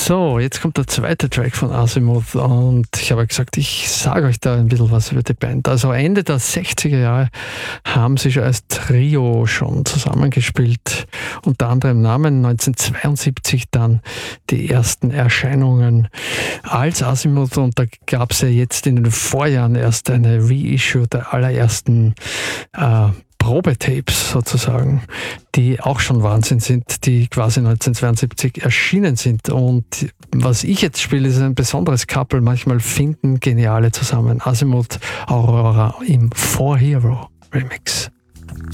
So, jetzt kommt der zweite Track von Azimuth und ich habe gesagt, ich sage euch da ein bisschen was über die Band. Also Ende der 60er Jahre haben sie schon als Trio schon zusammengespielt, unter anderem Namen 1972 dann die ersten Erscheinungen als Azimuth und da gab es ja jetzt in den Vorjahren erst eine Reissue der allerersten Probetapes sozusagen, die auch schon Wahnsinn sind, die quasi 1972 erschienen sind. Und was ich jetzt spiele, ist ein besonderes Couple. Manchmal finden Geniale zusammen. Azimuth, Aurora im 4 Hero Remix.